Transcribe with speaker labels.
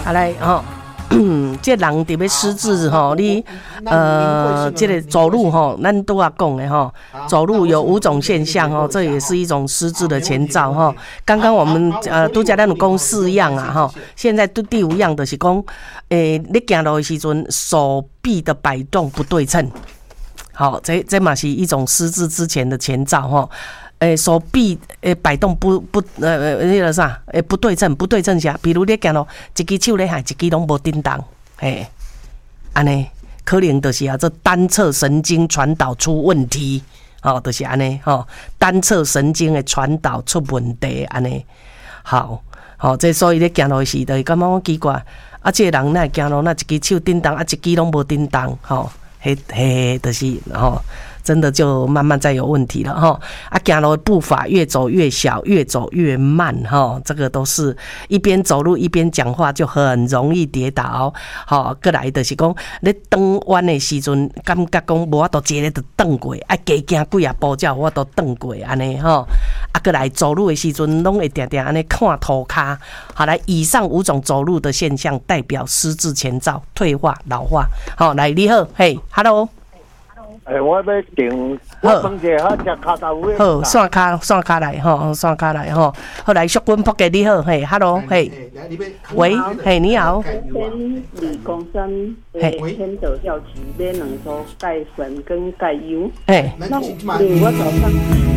Speaker 1: 啊来吼。这人特别失智吼，你这个走路吼，咱都要讲的吼，走路有5种现象吼，这也是一种失智的前兆吼。刚刚我们拄则咱有讲4样啊吼，现在第5样就是讲，你行路的时阵手臂的摆动不对称，好，这嘛是一种失智之前的前兆吼。手臂摆动那个啥不对称下，比如你行路一只手咧喊，一只拢无叮当，安尼可能就是这单侧神经传导出问题，就是安尼单侧神经的传导出问题安尼，好，这所以咧行路时就感觉奇怪，这个人那行路那一只手叮当，一只拢无叮当，就是真的就慢慢再有问题了哈。行路的步伐越走越小，越走越慢哈，这个都是一边走路一边讲话就很容易跌倒。好，过来就是讲，你转弯的时阵，感觉讲无法度一个就转过，加行几啊步才有法度转过安尼哈。过来走路的时阵，拢会定定安尼看涂骹。好，来，以上5种走路的现象代表失智前兆、退化、老化。好，来，你好，嘿 ，Hello。
Speaker 2: 我要订，我问者好食卡豆腐。
Speaker 1: 好，线卡来吼，线卡来吼。好来，淑君仆嘅你好，嘿 ，Hello，嘿，喂，嘿，你好。
Speaker 3: 先理工生，天德药局买2组钙粉跟钙油。
Speaker 1: 嘿，
Speaker 3: 那我早上。